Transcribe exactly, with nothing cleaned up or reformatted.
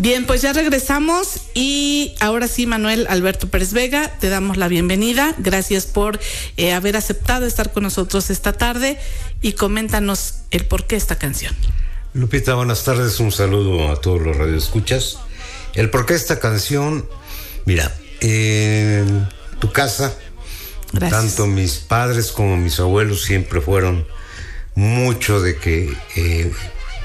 Bien, pues ya regresamos y ahora sí, Manuel Alberto Pérez Vega, te damos la bienvenida. Gracias por eh, haber aceptado estar con nosotros esta tarde y coméntanos el por qué esta canción. Lupita, buenas tardes, un saludo a todos los radioescuchas. El por qué esta canción, mira, en tu casa, gracias. Tanto mis padres como mis abuelos siempre fueron mucho de que eh,